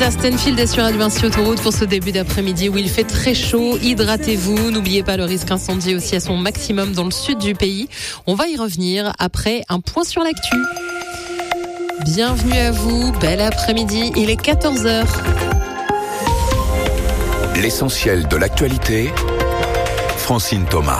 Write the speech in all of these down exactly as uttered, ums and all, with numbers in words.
Lisa Stanfield est sur Radio Vinci Autoroute pour ce début d'après-midi où il fait très chaud. Hydratez-vous. N'oubliez pas le risque incendie aussi à son maximum dans le sud du pays. On va y revenir après un point sur l'actu. Bienvenue à vous. Bel après-midi. Il est quatorze heures. L'essentiel de l'actualité. Francine Thomas.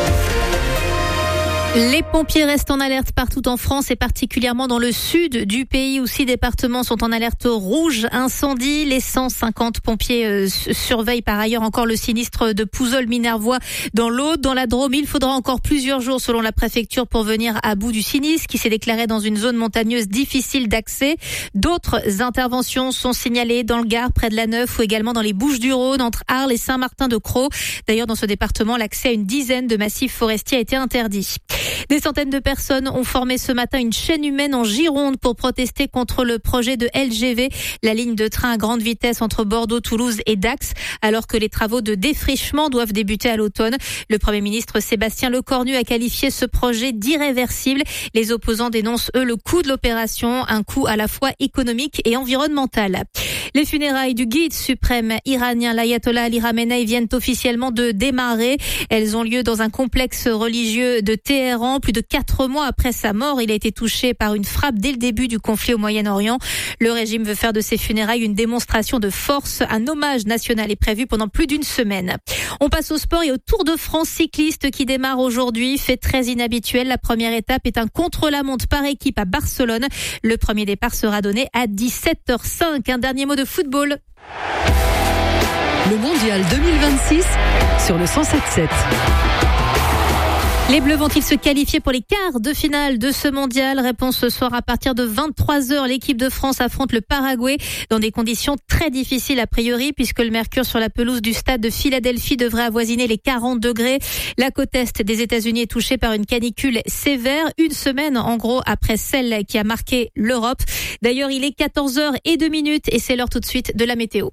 Les pompiers restent en alerte partout en France et particulièrement dans le sud du pays où six départements sont en alerte rouge incendie. Les cent cinquante pompiers euh, surveillent par ailleurs encore le sinistre de Pouzol-Minervois dans l'Aude. Dans la Drôme, il faudra encore plusieurs jours selon la préfecture pour venir à bout du sinistre qui s'est déclaré dans une zone montagneuse difficile d'accès. D'autres interventions sont signalées dans le Gard, près de la Neuf ou également dans les Bouches-du-Rhône entre Arles et Saint-Martin-de-Crau. D'ailleurs, dans ce département, l'accès à une dizaine de massifs forestiers a été interdit. Des centaines de personnes ont formé ce matin une chaîne humaine en Gironde pour protester contre le projet de L G V, la ligne de train à grande vitesse entre Bordeaux, Toulouse et Dax, alors que les travaux de défrichement doivent débuter à l'automne. Le Premier ministre Sébastien Lecornu a qualifié ce projet d'irréversible. Les opposants dénoncent, eux, le coût de l'opération, un coût à la fois économique et environnemental. Les funérailles du guide suprême iranien, l'ayatollah Ali Khamenei, viennent officiellement de démarrer. Elles ont lieu dans un complexe religieux de Téhéran. Plus de quatre mois après sa mort, il a été touché par une frappe dès le début du conflit au Moyen-Orient. Le régime veut faire de ses funérailles une démonstration de force. Un hommage national est prévu pendant plus d'une semaine. On passe au sport et au Tour de France cycliste qui démarre aujourd'hui. Fait très inhabituel. La première étape est un contre-la-montre par équipe à Barcelone. Le premier départ sera donné à dix-sept heures cinq. Un dernier mot de football. Le mondial deux mille vingt-six sur le cent sept sept. Les Bleus vont-ils se qualifier pour les quarts de finale de ce mondial? Réponse ce soir à partir de vingt-trois heures. L'équipe de France affronte le Paraguay dans des conditions très difficiles a priori puisque le mercure sur la pelouse du stade de Philadelphie devrait avoisiner les quarante degrés. La côte est des États-Unis est touchée par une canicule sévère, une semaine en gros après celle qui a marqué l'Europe. D'ailleurs, il est quatorze heures et deux minutes et c'est l'heure tout de suite de la météo.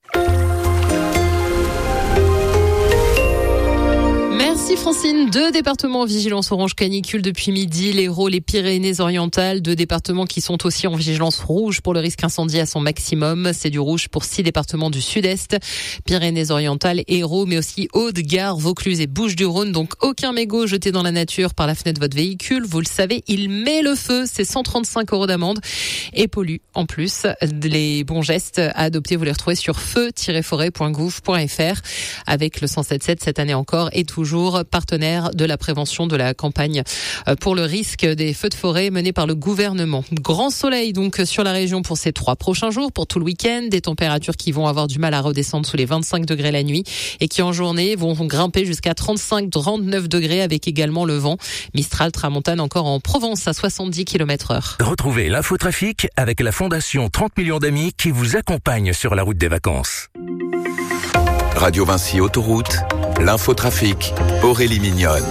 Merci Francine. Deux départements en vigilance orange canicule depuis midi, l'Hérault, les Pyrénées-Orientales. Deux départements qui sont aussi en vigilance rouge pour le risque incendie à son maximum. C'est du rouge pour six départements du sud-est, Pyrénées-Orientales, Hérault, mais aussi Aude-Gard, Vaucluse et Bouches-du-Rhône. Donc aucun mégot jeté dans la nature par la fenêtre de votre véhicule. Vous le savez, il met le feu. C'est cent trente-cinq euros d'amende et pollue en plus. Les bons gestes à adopter, vous les retrouvez sur feu tiret forêt point gouv point f r avec le cent soixante-dix-sept cette année encore et toujours partenaire de la prévention de la campagne pour le risque des feux de forêt menée par le gouvernement. Grand soleil donc sur la région pour ces trois prochains jours, pour tout le week-end. Des températures qui vont avoir du mal à redescendre sous les vingt-cinq degrés la nuit et qui en journée vont grimper jusqu'à trente-cinq trente-neuf degrés avec également le vent. Mistral, tramontane encore en Provence à soixante-dix kilomètres heure. Retrouvez l'infotrafic avec la Fondation trente millions d'amis qui vous accompagne sur la route des vacances. Radio Vinci Autoroute, l'infotrafic, Aurélie Mignonne.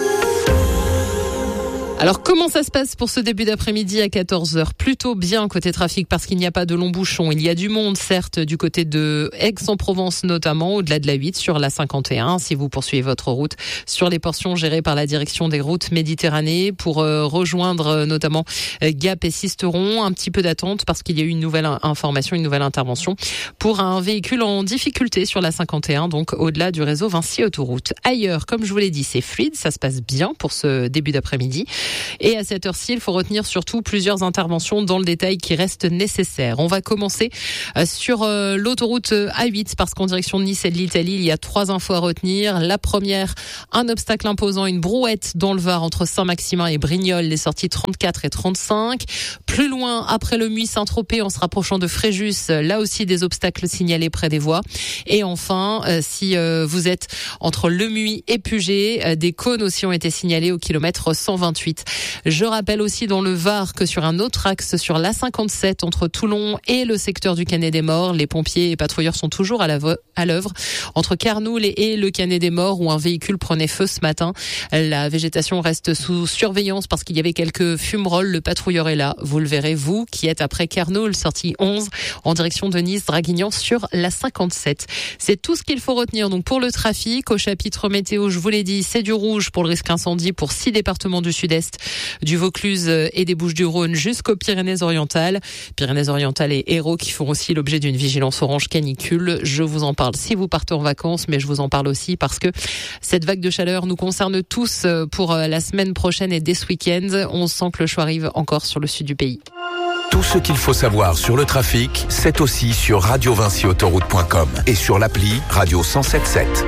Alors comment ça se passe pour ce début d'après-midi à quatorze heures? Plutôt bien côté trafic parce qu'il n'y a pas de long bouchon. Il y a du monde certes du côté de Aix-en-Provence notamment, au-delà de la huit sur la cinquante et un si vous poursuivez votre route sur les portions gérées par la direction des routes Méditerranée pour euh, rejoindre euh, notamment euh, Gap et Sisteron. Un petit peu d'attente parce qu'il y a eu une nouvelle information, une nouvelle intervention pour un véhicule en difficulté sur la cinquante et un, donc au-delà du réseau Vinci Autoroute. Ailleurs, comme je vous l'ai dit, c'est fluide, ça se passe bien pour ce début d'après-midi. Et à cette heure-ci, il faut retenir surtout plusieurs interventions dans le détail qui restent nécessaires. On va commencer sur l'autoroute A huit parce qu'en direction de Nice et de l'Italie, il y a trois infos à retenir. La première, un obstacle imposant, une brouette dans le Var entre Saint-Maximin et Brignoles, les sorties trente-quatre et trente-cinq. Plus loin, après le Muy Saint-Tropez, en se rapprochant de Fréjus, là aussi des obstacles signalés près des voies. Et enfin, si vous êtes entre le Muy et Puget, des cônes aussi ont été signalés au kilomètre cent vingt-huit. Je rappelle aussi dans le Var que sur un autre axe, sur l'A cinquante-sept, entre Toulon et le secteur du Canet des Morts, les pompiers et patrouilleurs sont toujours à l'œuvre. Entre Carnoul et le Canet des Morts, où un véhicule prenait feu ce matin, la végétation reste sous surveillance parce qu'il y avait quelques fumerolles. Le patrouilleur est là. Vous le verrez, vous, qui êtes après Carnoul, sortie onze, en direction de Nice-Draguignan sur l'A cinquante-sept. C'est tout ce qu'il faut retenir donc pour le trafic. Au chapitre météo, je vous l'ai dit, c'est du rouge pour le risque incendie pour six départements du sud-est l'ouest, du Vaucluse et des Bouches-du-Rhône jusqu'aux Pyrénées-Orientales. Pyrénées-Orientales et Hérault qui font aussi l'objet d'une vigilance orange canicule. Je vous en parle si vous partez en vacances, mais je vous en parle aussi parce que cette vague de chaleur nous concerne tous pour la semaine prochaine et dès ce week-end. On sent que le chaud arrive encore sur le sud du pays. Tout ce qu'il faut savoir sur le trafic, c'est aussi sur radio vinci autoroute point com et sur l'appli Radio cent sept sept.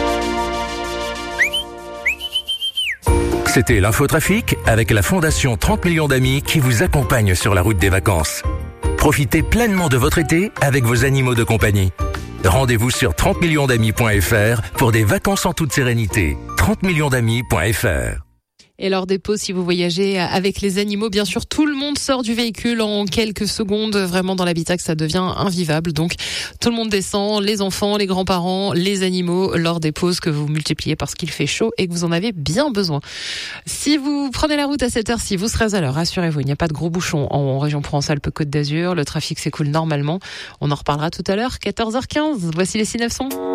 C'était l'infotrafic avec la Fondation trente millions d'amis qui vous accompagne sur la route des vacances. Profitez pleinement de votre été avec vos animaux de compagnie. Rendez-vous sur trente millions d'amis point f r pour des vacances en toute sérénité. trente millions d'amis point f r. Et lors des pauses, si vous voyagez avec les animaux, bien sûr, tout le monde sort du véhicule en quelques secondes. Vraiment, dans l'habitacle, ça devient invivable. Donc, tout le monde descend, les enfants, les grands-parents, les animaux, lors des pauses que vous multipliez parce qu'il fait chaud et que vous en avez bien besoin. Si vous prenez la route à cette heure-ci, vous serez à l'heure, rassurez-vous, il n'y a pas de gros bouchons en région Provence-Alpes-Côte d'Azur. Le trafic s'écoule normalement. On en reparlera tout à l'heure, quatorze heures quinze. Voici les six neuf cents.